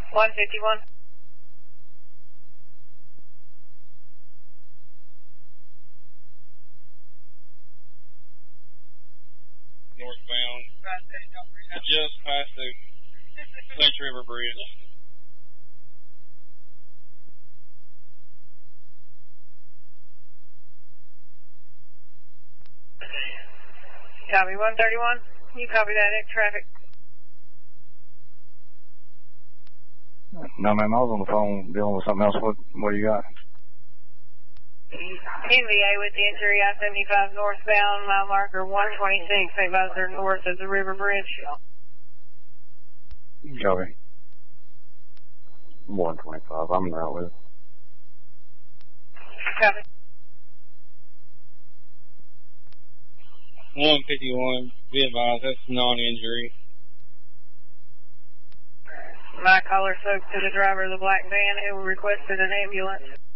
151. Northbound. Just past the Lynch River Bridge. Copy 131. You copy that, X traffic. No, man, I was on the phone dealing with something else. What do you got? NVA with the entry I-75 northbound, mile marker 126, advisor north of the river bridge. Copy. 125, I'm out with it. Copy. 151, be advised, that's non-injury. My caller spoke to the driver of the black van who requested an ambulance.